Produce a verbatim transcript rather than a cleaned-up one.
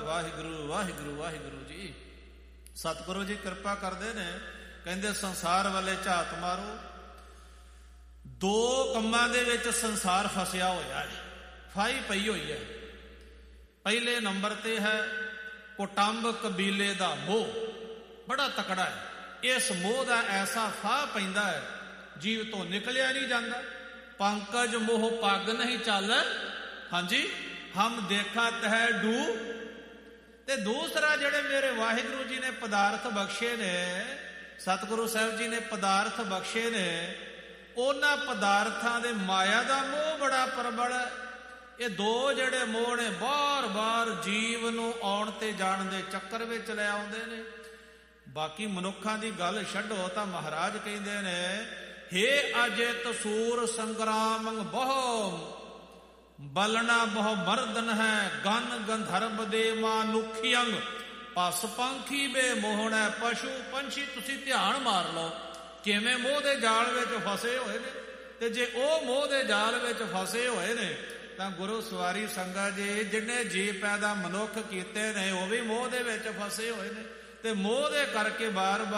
ਵਾਹਿਗੁਰੂ ਵਾਹਿਗੁਰੂ ਵਾਹਿਗੁਰੂ ਜੀ। ਸਤਿਗੁਰੂ ਜੀ ਕਿਰਪਾ ਕਰਦੇ ਨੇ, ਕਹਿੰਦੇ ਸੰਸਾਰ ਵਾਲੇ ਝਾਤ ਮਾਰੋ। ਦੋ ਕੰਮਾਂ ਦੇ ਵਿੱਚ ਸੰਸਾਰ ਫਸਿਆ ਹੋਇਆ ਹੈ, ਫਾਈ ਪਈ ਹੋਈ ਹੈ। ਪਹਿਲੇ ਨੰਬਰ ਤੇ ਹੈ ਕੁਟੰਬ ਕਬੀਲੇ ਦਾ ਮੋਹ, ਬੜਾ ਤਕੜਾ ਹੈ। ਇਸ ਮੋਹ ਦਾ ਐਸਾ ਫਾਹ ਪੈਂਦਾ ਹੈ ਜੀਵ ਤੋਂ ਨਿਕਲਿਆ ਨਹੀਂ ਜਾਂਦਾ। ਪੰਕਜ ਮੋਹ ਪੱਗ ਨਹੀਂ ਚੱਲ, ਹਾਂਜੀ ਹਮ ਦੇਖਾ ਤਹਿ ਡੂ। ਤੇ ਦੂਸਰਾ ਜਿਹੜੇ ਮੇਰੇ ਵਾਹਿਗੁਰੂ ਜੀ ਨੇ ਪਦਾਰਥ ਬਖਸ਼ੇ ਨੇ, ਸਤਿਗੁਰੂ ਸਾਹਿਬ ਜੀ ਨੇ ਪਦਾਰਥ ਬਖਸ਼ੇ ਨੇ, ਉਹਨਾਂ ਪਦਾਰਥਾਂ ਦੇ ਮਾਇਆ ਦਾ ਮੋਹ ਬੜਾ ਪ੍ਰਬਲ ਹੈ। ਇਹ ਦੋ ਜਿਹੜੇ ਮੋਹ ਨੇ ਬਾਰ ਬਾਰ ਜੀਵ ਨੂੰ ਆਉਣ ਤੇ ਜਾਣ ਦੇ ਚੱਕਰ ਵਿੱਚ ਲੈ ਆਉਂਦੇ ਨੇ। ਬਾਕੀ ਮਨੁੱਖਾਂ ਦੀ ਗੱਲ ਛੱਡੋ ਤਾਂ ਮਹਾਰਾਜ ਕਹਿੰਦੇ ਨੇ, ਹੇ ਅਜਿਤ ਸੂਰ ਸੰਗਰਾਮੰ ਬਹੁ ਬਲਣਾ ਬਹੁ ਮਰਦਨ ਹੈ, ਗਨ ਗੰਧਰਵ ਦੇ ਮਾਨੁਖੀਅੰਗ ਪਸ ਪੰਖੀ ਬੇ ਮੋਹਣਾ। ਪਸ਼ੂ ਪੰਛੀ ਤੁਸੀਂ ਧਿਆਨ ਮਾਰ ਲਓ ਕਿਵੇਂ ਮੋਹ ਦੇ ਜਾਲ ਵਿੱਚ ਫਸੇ ਹੋਏ ਨੇ। ਤੇ ਜੇ ਉਹ ਮੋਹ ਦੇ ਜਾਲ ਵਿੱਚ ਫਸੇ ਹੋਏ ਨੇ ਤਾਂ ਗੁਰੂ ਸਵਾਰੀ ਸੰਗਤ ਜੀ, ਜਿੰਨੇ ਜੀ ਪੈਦਾ ਮਨੁੱਖ ਕੀਤੇ ਨੇ ਉਹ ਵੀ ਮੋਹ ਦੇ ਵਿੱਚ ਫਸੇ ਹੋਏ ਨੇ। ਤੇ ਮੋਹ ਦੇ ਕਰਕੇ ਬਾਰ ਬਾਰ